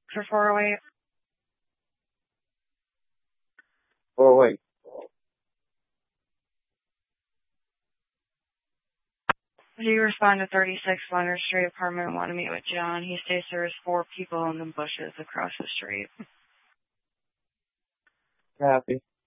for 408. 408. He responded to 36 Leonard Street apartment and wanted to meet with John. He states there is 4 people in the bushes across the street. Happy.